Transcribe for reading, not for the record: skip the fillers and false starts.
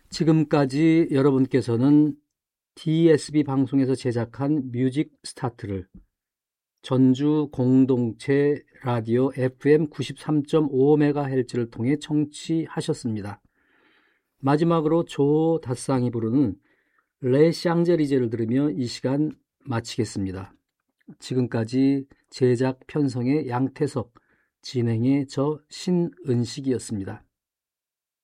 지금까지 여러분께서는 DSB 방송에서 제작한 뮤직 스타트를 전주 공동체 라디오 FM 93.5MHz를 통해 청취하셨습니다. 마지막으로 조 다상이 부르는 레 샹젤리제를 들으며 이 시간 마치겠습니다. 지금까지 제작 편성의 양태석, 진행의 저 신은식이었습니다.